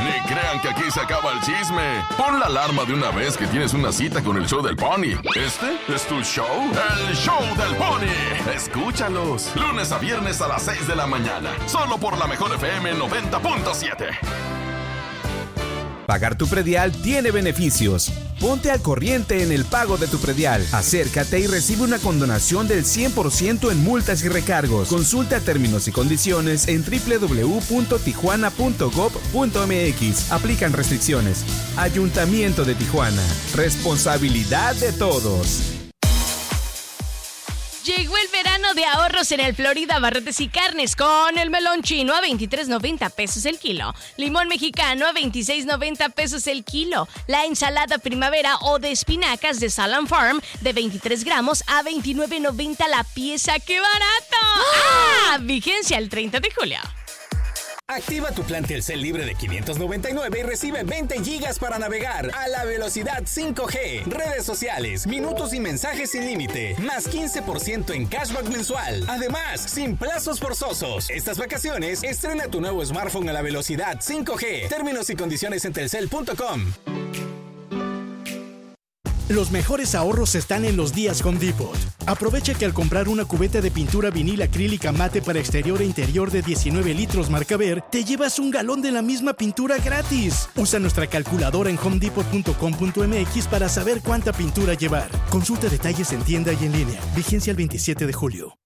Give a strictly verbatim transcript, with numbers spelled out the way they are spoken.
Ni crean que aquí se acaba el chisme. Pon la alarma de una vez que tienes una cita con el show del Pony. ¿Este es tu show? ¡El show del Pony! Escúchalos. Lunes a viernes a las seis de la mañana. Solo por la mejor F M noventa punto siete. Pagar tu predial tiene beneficios. Ponte al corriente en el pago de tu predial. Acércate y recibe una condonación del cien por ciento en multas y recargos. Consulta términos y condiciones en doble u doble u doble u punto tijuana punto gob punto eme equis. Aplican restricciones. Ayuntamiento de Tijuana. Responsabilidad de todos. Llegó el verano de ahorros en el Florida Barretes y Carnes con el melón chino a veintitrés noventa pesos el kilo, limón mexicano a veintiséis noventa pesos el kilo, la ensalada primavera o de espinacas de Salem Farm de veintitrés gramos a veintinueve noventa la pieza. ¡Qué barato! ¡Ah! Vigencia el treinta de julio. Activa tu plan Telcel libre de quinientos noventa y nueve y recibe veinte gigas para navegar a la velocidad cinco G, redes sociales, minutos y mensajes sin límite, más quince por ciento en cashback mensual. Además, sin plazos forzosos. Estas vacaciones, estrena tu nuevo smartphone a la velocidad cinco G. Términos y condiciones en telcel punto com. Los mejores ahorros están en los días Home Depot. Aprovecha que al comprar una cubeta de pintura vinil acrílica mate para exterior e interior de diecinueve litros marca Ver, te llevas un galón de la misma pintura gratis. Usa nuestra calculadora en home depot punto com punto eme equis para saber cuánta pintura llevar. Consulta detalles en tienda y en línea. Vigencia el veintisiete de julio.